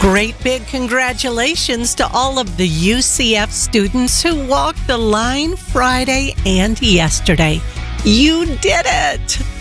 Great big congratulations to all of the UCF students who walked the line Friday and yesterday. You did it!